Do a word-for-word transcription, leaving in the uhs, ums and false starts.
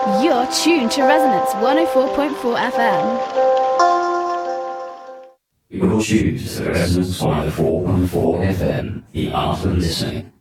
You're tuned to Resonance one oh four point four F M. You're tuned to Resonance one oh four point four F M, the art of listening.